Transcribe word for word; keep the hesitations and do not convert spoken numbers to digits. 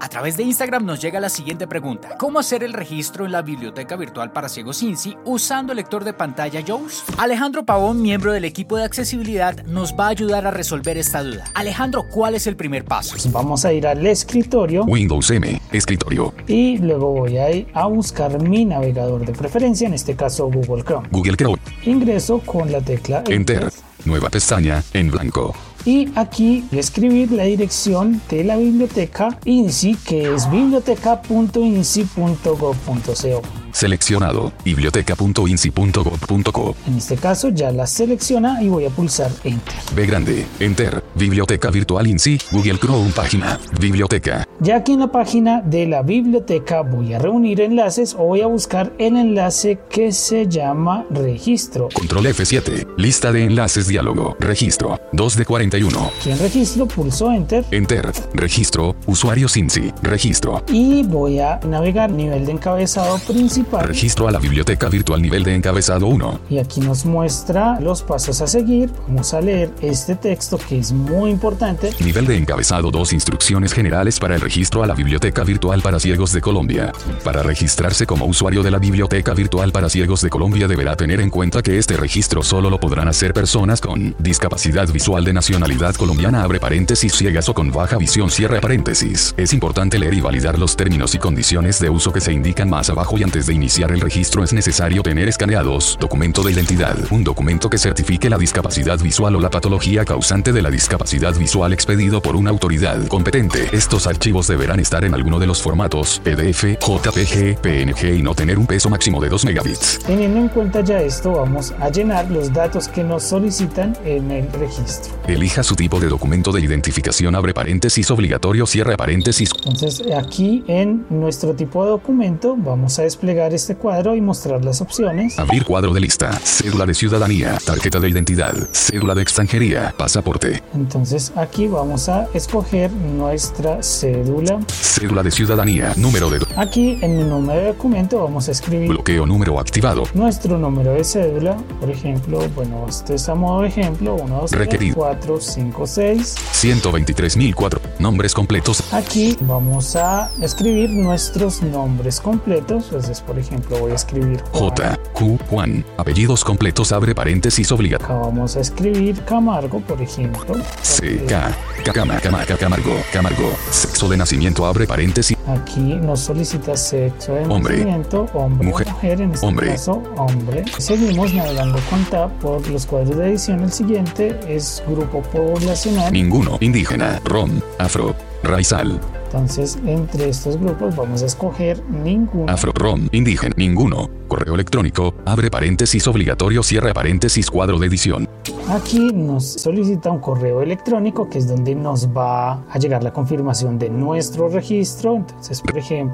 A través de Instagram nos llega la siguiente pregunta: ¿cómo hacer el registro en la biblioteca virtual para ciegos INSI usando el lector de pantalla JAWS? Alejandro Pavón, miembro del equipo de accesibilidad, nos va a ayudar a resolver esta duda. Alejandro, ¿cuál es el primer paso? Pues vamos a ir al escritorio. Windows M, escritorio. Y luego voy a ir a buscar mi navegador de preferencia, en este caso Google Chrome. Google Chrome. Ingreso con la tecla Enter. Nueva pestaña en blanco. Y aquí voy a escribir la dirección de la biblioteca INSI, que es biblioteca punto insi punto gov punto co. Seleccionado, biblioteca punto insi punto gov punto co. En este caso ya la selecciona y voy a pulsar Enter. B grande, Enter, Biblioteca Virtual INSI, Google Chrome página, biblioteca. Ya aquí en la página de la biblioteca voy a reunir enlaces o voy a buscar el enlace que se llama registro. Control F siete, lista de enlaces diálogo, registro, dos de cuarenta y uno. Aquí en registro pulso Enter. Enter, registro, usuarios INSI, registro. Y voy a navegar nivel de encabezado principal. Registro a la biblioteca virtual nivel de encabezado uno. Y aquí nos muestra los pasos a seguir. Vamos a leer este texto que es muy importante. Nivel de encabezado dos. Instrucciones generales para el registro a la biblioteca virtual para ciegos de Colombia. Para registrarse como usuario de la biblioteca virtual para ciegos de Colombia deberá tener en cuenta que este registro solo lo podrán hacer personas con discapacidad visual de nacionalidad colombiana, abre paréntesis, ciegas o con baja visión, cierra paréntesis. Es importante leer y validar los términos y condiciones de uso que se indican más abajo, y antes de iniciar el registro es necesario tener escaneados documento de identidad, un documento que certifique la discapacidad visual o la patología causante de la discapacidad visual expedido por una autoridad competente. Estos archivos deberán estar en alguno de los formatos P D F, J P G, P N G y no tener un peso máximo de dos megabits. Teniendo en cuenta ya esto, vamos a llenar los datos que nos solicitan en el registro. Elija su tipo de documento de identificación, abre paréntesis, obligatorio, cierra paréntesis. Entonces aquí en nuestro tipo de documento vamos a desplegar este cuadro y mostrar las opciones. Abrir cuadro de lista, cédula de ciudadanía, tarjeta de identidad, cédula de extranjería, pasaporte. Entonces aquí vamos a escoger nuestra cédula. Cédula de ciudadanía, número de... Aquí en mi número de documento vamos a escribir... bloqueo número activado. Nuestro número de cédula, por ejemplo, bueno, este es a modo de ejemplo, uno, dos, tres, cuatro, cinco, seis. ciento veintitrés mil cuatro. Nombres completos. Aquí vamos a escribir nuestros nombres completos. Entonces, por ejemplo, voy a escribir Juan. J, Q, Juan. Apellidos completos, abre paréntesis, obligatorio. Acá vamos a escribir Camargo, por ejemplo. C, K, Cama, Cama, Camargo, Camargo. Sexo de nacimiento, abre paréntesis. Aquí nos solicita sexo de hombre, nacimiento, hombre, mujer, mujer, en este hombre. caso, hombre. Seguimos navegando con Tab por los cuadros de edición. El siguiente es grupo poblacional. Ninguno, indígena, rom, afro, raizal. Entonces, entre estos grupos vamos a escoger ninguno. Afro, rom, indígena, ninguno. Correo electrónico, abre paréntesis, obligatorio, cierra paréntesis, cuadro de edición. Aquí nos solicita un correo electrónico, que es donde nos va a llegar la confirmación de nuestro registro. Entonces, por ejemplo,